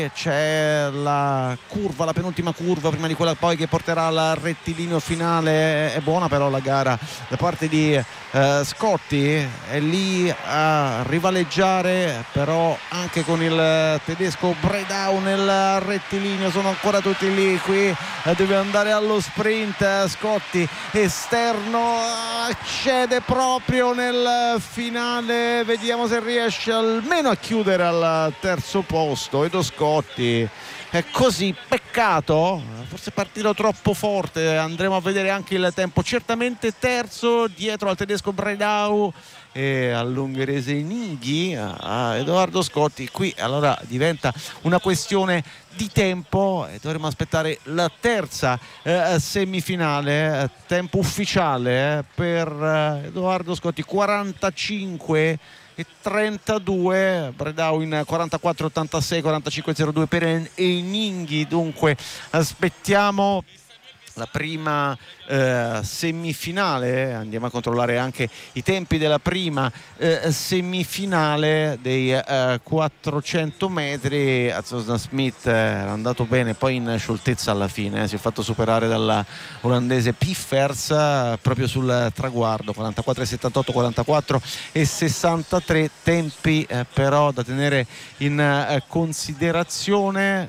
C'è la curva, la penultima curva prima di quella poi che porterà al rettilineo finale. È buona però la gara da parte di Scotti, è lì a rivaleggiare però anche con il tedesco Bredau nel rettilineo. Sono ancora tutti lì, qui deve andare allo sprint Scotti, esterno, cede proprio nel finale. Vediamo se riesce almeno a chiudere al terzo posto Edo Scotti. È così, peccato, forse è partito troppo forte. Andremo a vedere anche il tempo. Certamente terzo dietro al tedesco Bredau e all'ungherese Nighi, a Edoardo Scotti. Qui allora diventa una questione di tempo e dovremo aspettare la terza semifinale. Tempo ufficiale per Edoardo Scotti 45 e 32, Bredau in 44,86, 45,02 per Eninghi. Dunque aspettiamo la prima semifinale. Andiamo a controllare anche i tempi della prima semifinale dei 400 metri. Azzosna Smith era andato bene, poi in scioltezza alla fine si è fatto superare dalla olandese Piffers proprio sul traguardo. 44,78, 44,63 tempi però da tenere in considerazione.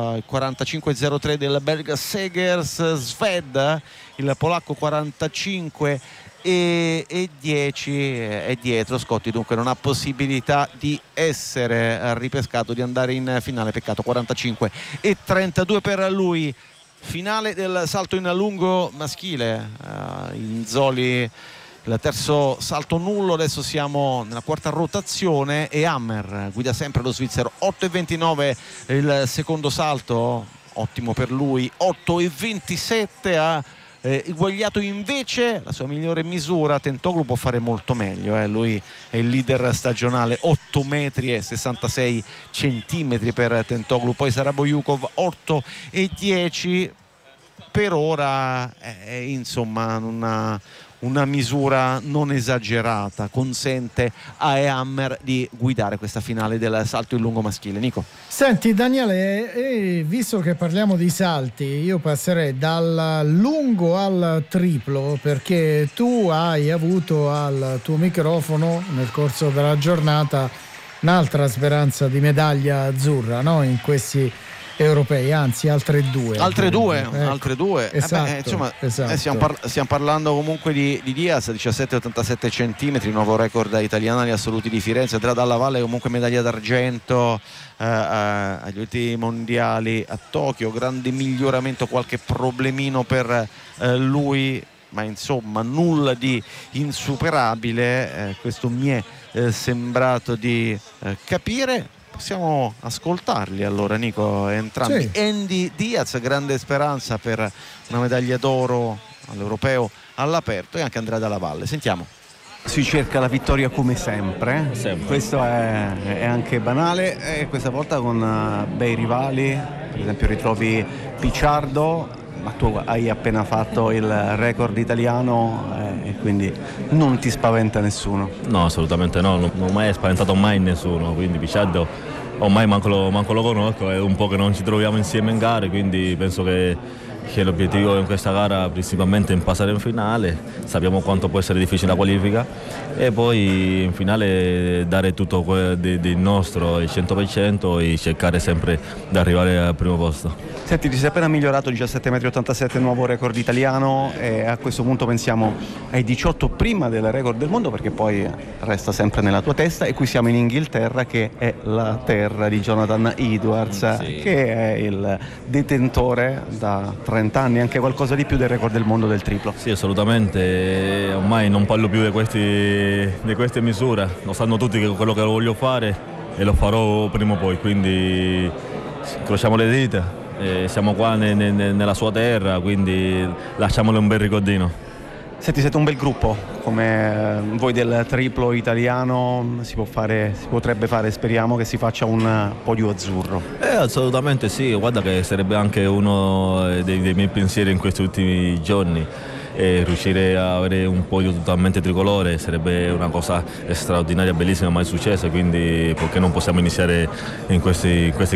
45,03 del belga Segers Sved, il polacco 45 e 10 è dietro Scotti, dunque non ha possibilità di essere ripescato, di andare in finale. Peccato, 45 e 32 per lui. Finale del salto in lungo maschile, Inzoli il terzo salto nullo. Adesso siamo nella quarta rotazione e Hammer guida sempre lo svizzero. 8,29 il secondo salto, ottimo per lui. 8,27 ha eguagliato invece la sua migliore misura. Tentoglu può fare molto meglio, lui è il leader stagionale. 8 metri e 66 centimetri per Tentoglu. Poi sarà Bojukov 8,10. Per ora insomma una misura non esagerata, consente a Hammer di guidare questa finale del salto in lungo maschile. Nico. Senti Daniele, visto che parliamo di salti, io passerei dal lungo al triplo, perché tu hai avuto al tuo microfono nel corso della giornata un'altra speranza di medaglia azzurra, no? In questi europei, anzi altre due. Esatto, insomma, esatto. Stiamo parlando comunque di Diaz, 17,87 centimetri, nuovo record italiano agli assoluti di Firenze. Andrea Dalla Valle comunque medaglia d'argento agli ultimi mondiali a Tokyo. Grande miglioramento, qualche problemino per lui, ma insomma nulla di insuperabile. Questo mi è sembrato di capire. Possiamo ascoltarli allora, Nico, entrambi. Sì. Andy Diaz, grande speranza per una medaglia d'oro all'europeo all'aperto, e anche Andrea Dalla Valle. Sentiamo. Si cerca la vittoria come sempre. Questo è anche banale, e questa volta con bei rivali. Per esempio ritrovi Picciardo, ma tu hai appena fatto il record italiano e quindi non ti spaventa nessuno? No, assolutamente no, non ho mai spaventato mai nessuno, quindi Picciardo ormai manco lo conosco, è un po' che non ci troviamo insieme in gare, quindi penso che l'obiettivo in questa gara principalmente è passare in finale. Sappiamo quanto può essere difficile la qualifica e poi in finale dare tutto del nostro, il 100%, e cercare sempre di arrivare al primo posto. Senti, ti sei appena migliorato 17,87 m, nuovo record italiano, e a questo punto pensiamo ai 18 prima del record del mondo, perché poi resta sempre nella tua testa. E qui siamo in Inghilterra, che è la terra di Jonathan Edwards, sì, che è il detentore da 30 anni, anche qualcosa di più, del record del mondo del triplo. Sì, assolutamente, ormai non parlo più di queste misure, lo sanno tutti che quello che voglio fare e lo farò prima o poi, quindi incrociamo le dita. Siamo qua nella sua terra, quindi lasciamole un bel ricordino. Senti, siete un bel gruppo come voi del triplo italiano, si potrebbe fare, speriamo che si faccia un podio azzurro. Assolutamente sì, guarda che sarebbe anche uno dei miei pensieri in questi ultimi giorni. Riuscire a avere un podio totalmente tricolore sarebbe una cosa straordinaria, bellissima, mai successa, quindi perché non possiamo iniziare in queste